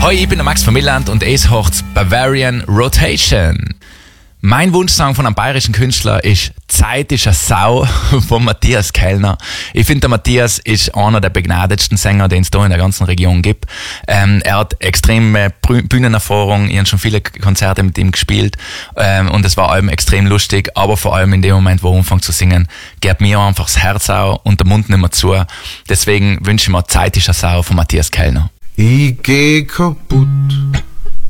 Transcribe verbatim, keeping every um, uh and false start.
Hoi, ich bin der Max von Milland und es hört Bavarian Rotation. Mein Wunschsong von einem bayerischen Künstler ist Zeit ist eine Sau von Matthias Kellner. Ich finde, der Matthias ist einer der begnadetsten Sänger, den es da in der ganzen Region gibt. Ähm, er hat extreme Bühnenerfahrung, ich habe schon viele Konzerte mit ihm gespielt ähm, und es war allem extrem lustig, aber vor allem in dem Moment, wo er anfängt zu singen, geht mir einfach das Herz auf und der Mund nicht mehr zu. Deswegen wünsche ich mir Zeit ist eine Sau von Matthias Kellner. Ich geh kaputt